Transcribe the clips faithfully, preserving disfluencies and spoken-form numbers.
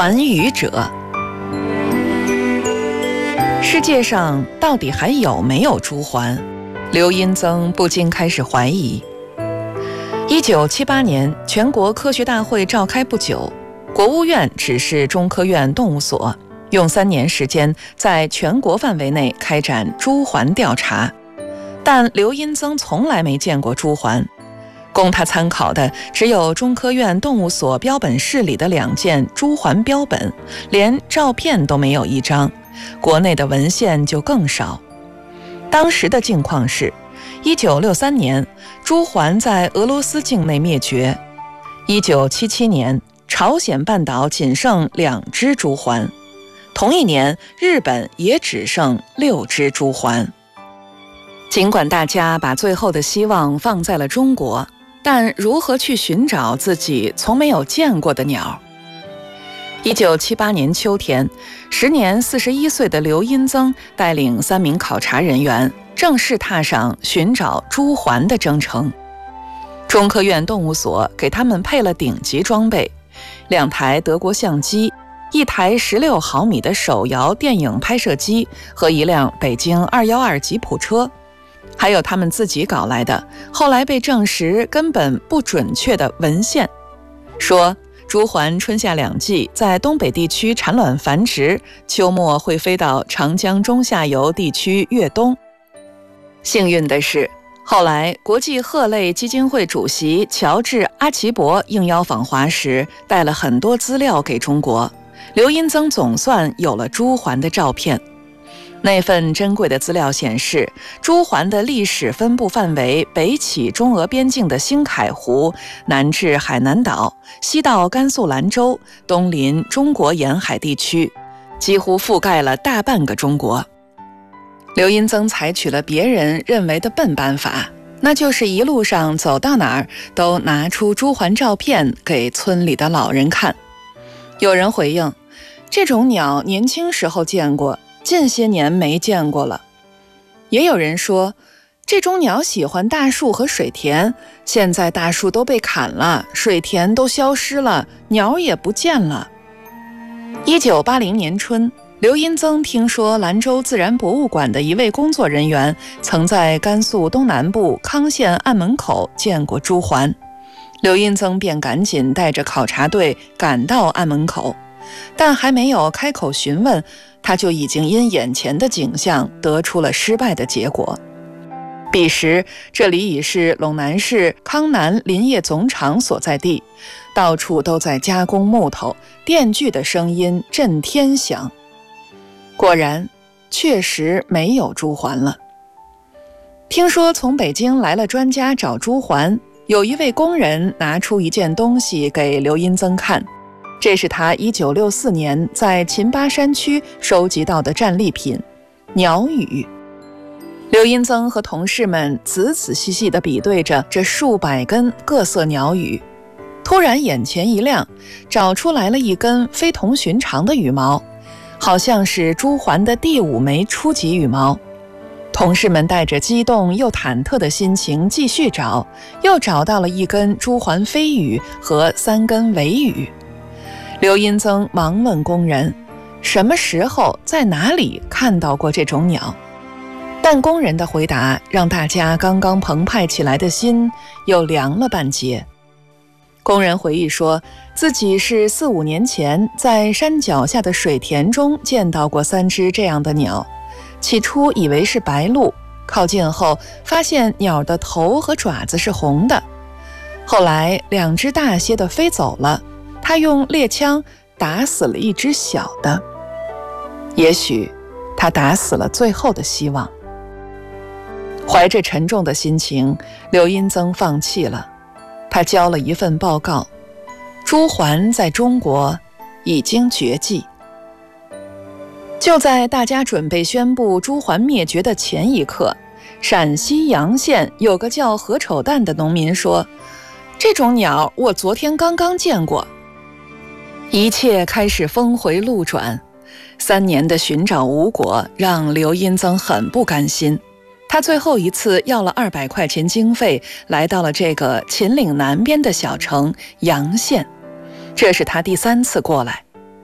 还羽者。世界上到底还有没有朱鹮？刘荫增不禁开始怀疑。一九七八年，全国科学大会召开不久，国务院指示中科院动物所用三年时间在全国范围内开展朱鹮调查，但刘荫增从来没见过朱鹮。供他参考的只有中科院动物所标本室里的两件朱鹮标本，连照片都没有一张，国内的文献就更少。当时的境况是，一九六三年，朱鹮在俄罗斯境内灭绝；一九七七年，朝鲜半岛仅剩两只朱鹮；同一年，日本也只剩六只朱鹮。尽管大家把最后的希望放在了中国，但如何去寻找自己从没有见过的鸟？一九七八年秋天，时年四十一岁的刘荫增带领三名考察人员正式踏上寻找朱鹮的征程。中科院动物所给他们配了顶级装备，两台德国相机，一台十六毫米的手摇电影拍摄机和一辆北京二一二吉普车，还有他们自己搞来的后来被证实根本不准确的文献，说朱鹮春夏两季在东北地区产卵繁殖，秋末会飞到长江中下游地区越冬。幸运的是，后来国际鹤类基金会主席乔治·阿奇伯应邀访华时，带了很多资料给中国，刘荫增总算有了朱鹮的照片。那份珍贵的资料显示，朱鹮的历史分布范围北起中俄边境的兴凯湖，南至海南岛，西到甘肃兰州，东临中国沿海地区，几乎覆盖了大半个中国。刘荫增采取了别人认为的笨办法，那就是一路上走到哪儿都拿出朱鹮照片给村里的老人看。有人回应，这种鸟年轻时候见过，近些年没见过了。也有人说，这种鸟喜欢大树和水田，现在大树都被砍了，水田都消失了，鸟也不见了。一九八零年春，刘荫增听说兰州自然博物馆的一位工作人员曾在甘肃东南部康县岸门口见过朱鹮，刘荫增便赶紧带着考察队赶到岸门口，但还没有开口询问，他就已经因眼前的景象得出了失败的结果。彼时这里已是陇南市康南林业总厂所在地，到处都在加工木头，电锯的声音震天响。果然，确实没有朱鹮了。听说从北京来了专家找朱鹮，有一位工人拿出一件东西给刘荫增看，这是他一九六四年在秦巴山区收集到的战利品——鸟羽。刘荫增和同事们仔仔细细地比对着这数百根各色鸟羽，突然眼前一亮，找出来了一根非同寻常的羽毛，好像是朱鹮的第五枚初级羽毛。同事们带着激动又忐忑的心情继续找，又找到了一根朱鹮飞羽和三根尾羽。刘荫增忙问工人，什么时候在哪里看到过这种鸟？但工人的回答让大家刚刚澎湃起来的心又凉了半截。工人回忆说，自己是四五年前在山脚下的水田中见到过三只这样的鸟，起初以为是白鹭，靠近后发现鸟的头和爪子是红的。后来两只大些的飞走了，他用猎枪打死了一只小的。也许他打死了最后的希望。怀着沉重的心情，刘荫增放弃了。他交了一份报告，朱鹮在中国已经绝迹。就在大家准备宣布朱鹮灭绝的前一刻，陕西洋县有个叫何丑蛋的农民说，这种鸟我昨天刚刚见过。一切开始峰回路转，三年的寻找无果，让刘荫增很不甘心。他最后一次要了二百块钱经费，来到了这个秦岭南边的小城洋县，这是他第三次过来。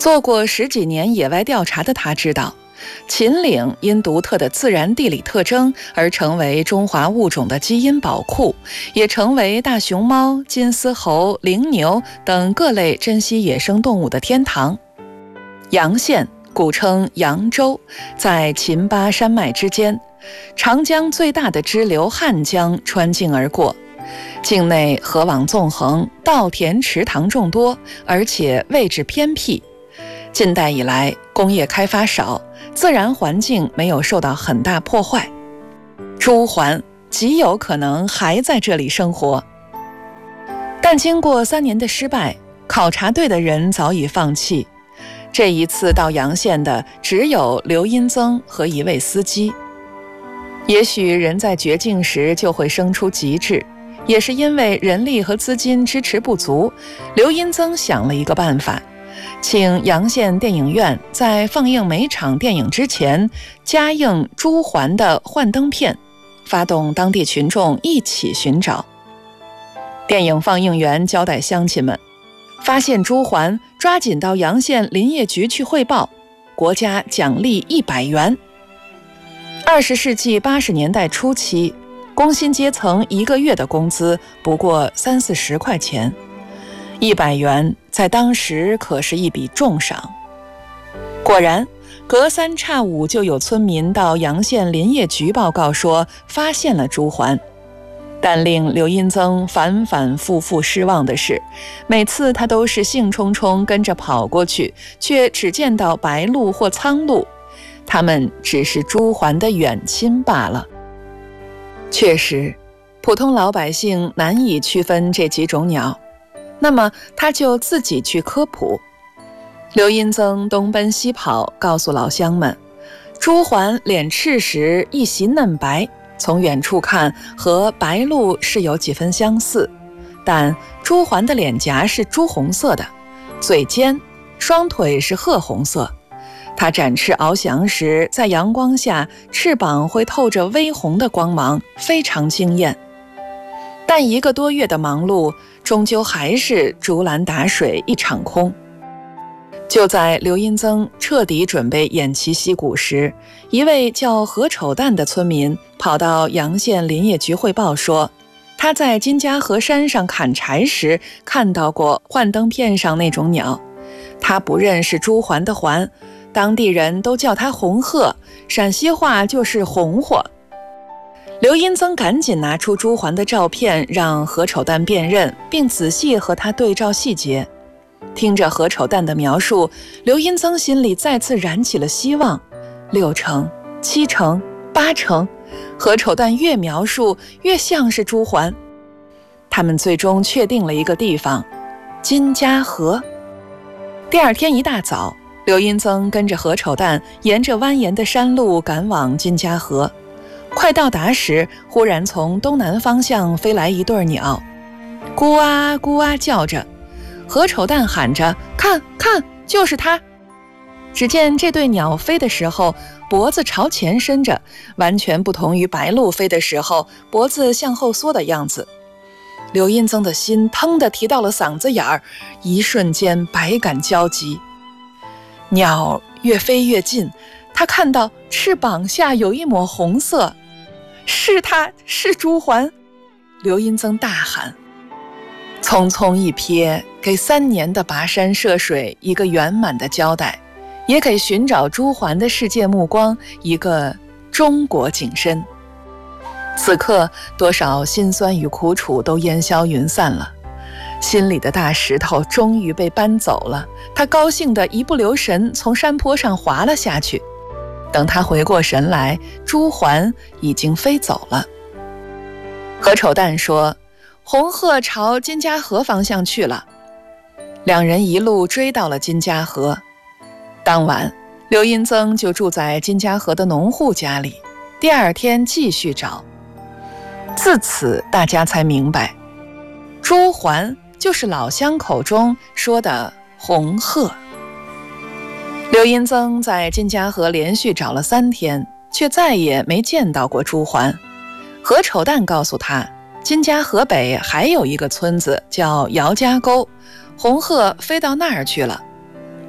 做过十几年野外调查的他知道，秦岭因独特的自然地理特征而成为中华物种的基因宝库，也成为大熊猫、金丝猴、羚牛等各类珍稀野生动物的天堂。洋县古称扬州，在秦巴山脉之间，长江最大的支流汉江穿境而过，境内河网纵横，稻田池塘众多，而且位置偏僻。近代以来，工业开发少，自然环境没有受到很大破坏，朱鹮极有可能还在这里生活。但经过三年的失败，考察队的人早已放弃。这一次到洋县的只有刘荫增和一位司机。也许人在绝境时就会生出极致，也是因为人力和资金支持不足，刘荫增想了一个办法，请洋县电影院在放映每场电影之前加映朱鹮的幻灯片，发动当地群众一起寻找。电影放映员交代乡亲们，发现朱鹮抓紧到洋县林业局去汇报，国家奖励一百元。二十世纪八十年代初期，工薪阶层一个月的工资不过三四十块钱，一百元在当时可是一笔重赏。果然，隔三差五就有村民到洋县林业局报告说发现了朱鹮。但令刘荫增反反复复失望的是，每次他都是兴冲冲跟着跑过去，却只见到白鹭或苍鹭，它们只是朱鹮的远亲罢了。确实，普通老百姓难以区分这几种鸟，那么他就自己去科普。刘荫增东奔西跑，告诉老乡们，朱鹮脸赤时一袭嫩白，从远处看和白鹭是有几分相似，但朱鹮的脸颊是朱红色的，嘴尖，双腿是褐红色。它展翅翱翔时，在阳光下翅膀会透着微红的光芒，非常惊艳。但一个多月的忙碌，终究还是竹篮打水一场空。就在刘荫增彻底准备偃旗息鼓时，一位叫何丑蛋的村民跑到洋县林业局汇报说，他在金家河山上砍柴时看到过幻灯片上那种鸟，他不认识朱鹮的鹮，当地人都叫它红鹤，陕西话就是红火。刘荫增赶紧拿出朱鹮的照片让何丑蛋辨认，并仔细和他对照细节。听着何丑蛋的描述，刘荫增心里再次燃起了希望。六成、七成、八成，何丑蛋越描述越像是朱鹮。他们最终确定了一个地方，金家河。第二天一大早，刘荫增跟着何丑蛋沿着蜿蜒的山路赶往金家河。快到达时，忽然从东南方向飞来一对鸟，咕啊咕啊叫着。何丑蛋喊着，看看，就是它。只见这对鸟飞的时候脖子朝前伸着，完全不同于白鹭飞的时候脖子向后缩的样子。刘荫增的心腾地提到了嗓子眼儿，一瞬间百感交集。鸟越飞越近，他看到翅膀下有一抹红色，是它，是朱鹮！刘荫增大喊。匆匆一瞥，给三年的跋山涉水一个圆满的交代，也给寻找朱鹮的世界目光一个中国景深。此刻，多少辛酸与苦楚都烟消云散了，心里的大石头终于被搬走了。他高兴得一不留神从山坡上滑了下去。等他回过神来，朱鹮已经飞走了。何丑蛋说，红鹤朝金家河方向去了。两人一路追到了金家河。当晚，刘荫增就住在金家河的农户家里，第二天继续找。自此大家才明白，朱鹮就是老乡口中说的红鹤。刘荫增在金家河连续找了三天，却再也没见到过朱鹮。何丑蛋告诉他，金家河北还有一个村子叫姚家沟，红鹤飞到那儿去了。他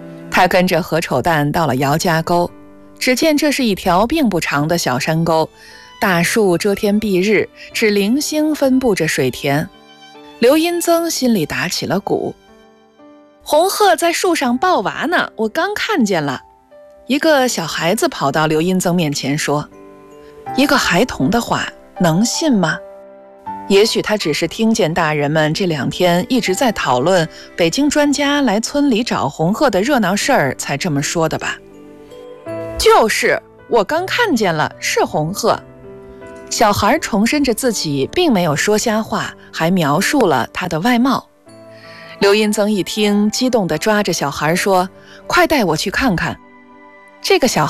他跟着何丑蛋到了姚家沟，只见这是一条并不长的小山沟，大树遮天蔽日，只零星分布着水田。刘英增心里打起了鼓。红鹤在树上抱娃呢，我刚看见了。一个小孩子跑到刘英增面前说，一个孩童的话能信吗？也许他只是听见大人们这两天一直在讨论北京专家来村里找红鹤的热闹事儿才这么说的吧。就是我刚看见了，是红鹤。小孩重申着自己并没有说瞎话，还描述了他的外貌。刘英增一听，激动地抓着小孩说，快带我去看看。这个小